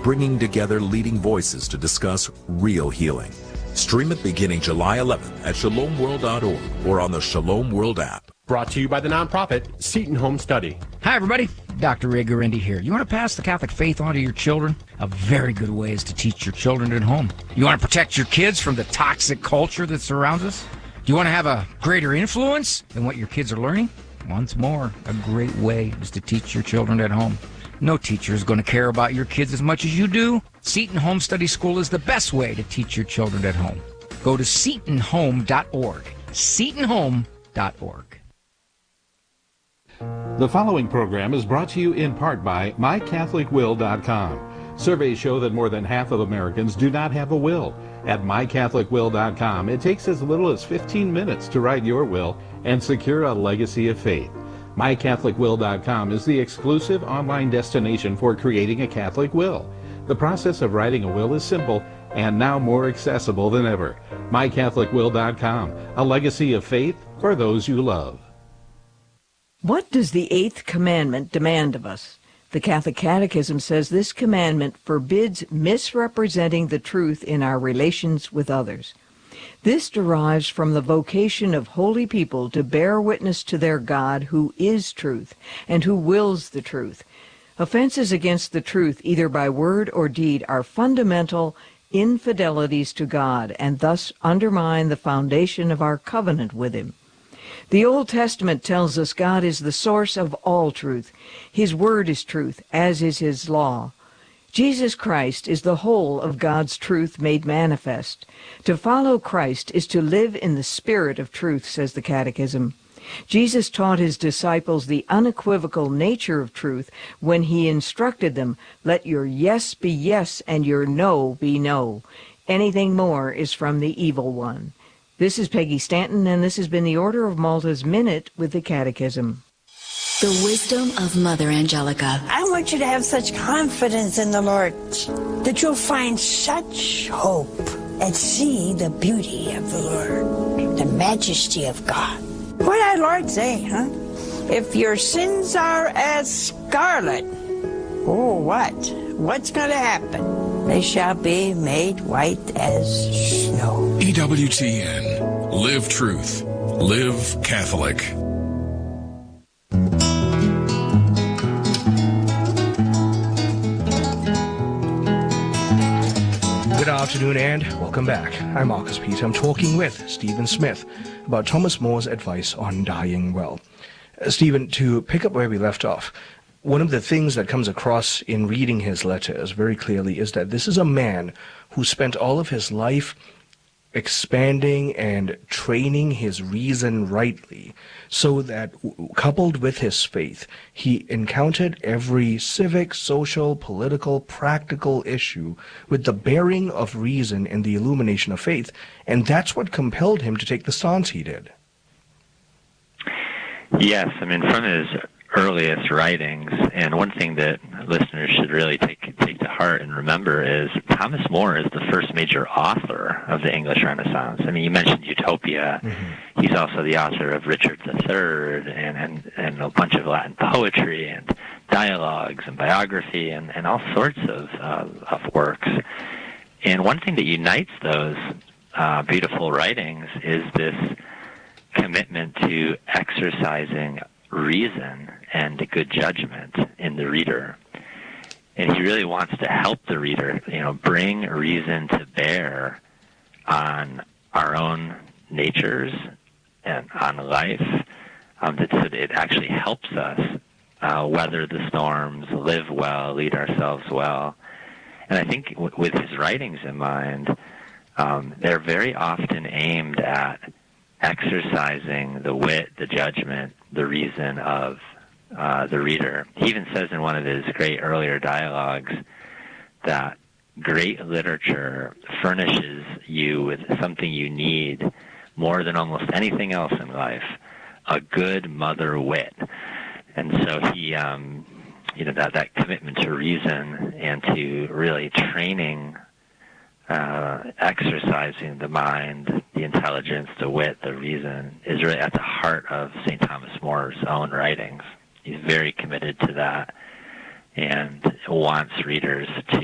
bringing together leading voices to discuss real healing. Stream it beginning July 11th at shalomworld.org or on the Shalom World app. Brought to you by the nonprofit Seton Home Study. Hi, everybody. Dr. Ray Guarendi here. You want to pass the Catholic faith on to your children? A very good way is to teach your children at home. You want to protect your kids from the toxic culture that surrounds us? Do you want to have a greater influence than what your kids are learning? Once more, a great way is to teach your children at home. No teacher is going to care about your kids as much as you do. Seton Home Study School is the best way to teach your children at home. Go to setonhome.org. setonhome.org. The following program is brought to you in part by mycatholicwill.com. Surveys show that more than half of Americans do not have a will. At mycatholicwill.com, it takes as little as 15 minutes to write your will and secure a legacy of faith. mycatholicwill.com is the exclusive online destination for creating a Catholic will. The process of writing a will is simple and now more accessible than ever. mycatholicwill.com, a legacy of faith for those you love. What does the eighth commandment demand of us? The Catholic Catechism says this commandment forbids misrepresenting the truth in our relations with others. This derives from the vocation of holy people to bear witness to their God who is truth and who wills the truth. Offenses against the truth, either by word or deed, are fundamental infidelities to God and thus undermine the foundation of our covenant with Him. The Old Testament tells us God is the source of all truth. His word is truth, as is His law. Jesus Christ is the whole of God's truth made manifest. To follow Christ is to live in the spirit of truth, says the Catechism. Jesus taught His disciples the unequivocal nature of truth when He instructed them, "Let your yes be yes and your no be no. Anything more is from the evil one." This is Peggy Stanton, and this has been the Order of Malta's Minute with the Catechism. The wisdom of Mother Angelica. I want you to have such confidence in the Lord that you'll find such hope and see the beauty of the Lord, the majesty of God. What did our Lord say, huh? If your sins are as scarlet, oh, what? What's going to happen? They shall be made white as snow. EWTN. Live truth. Live Catholic. Good afternoon and welcome back. I'm Marcus Peter. I'm talking with Stephen Smith about Thomas More's advice on dying well. Stephen, to pick up where we left off, one of the things that comes across in reading his letters very clearly is that this is a man who spent all of his life expanding and training his reason rightly, so that, coupled with his faith, he encountered every civic, social, political, practical issue with the bearing of reason and the illumination of faith, and that's what compelled him to take the stance he did. Yes, I mean, from his earliest writings, and one thing that listeners should really take to heart and remember is Thomas More is the first major author of the English Renaissance. I mean, you mentioned Utopia. Mm-hmm. He's also the author of Richard III and a bunch of Latin poetry and dialogues and biography and all sorts of works. And one thing that unites those beautiful writings is this commitment to exercising reason and good judgment in the reader. And he really wants to help the reader, bring reason to bear on our own natures and on life, so that it actually helps us weather the storms, live well, lead ourselves well. And I think with his writings in mind, they're very often aimed at exercising the wit, the judgment, the reason of the reader. He even says in one of his great earlier dialogues that great literature furnishes you with something you need more than almost anything else in life, a good mother wit. And so he, that commitment to reason and to really training, exercising the mind, the intelligence, the wit, the reason, is really at the heart of St. Thomas More's own writings. He's very committed to that and wants readers to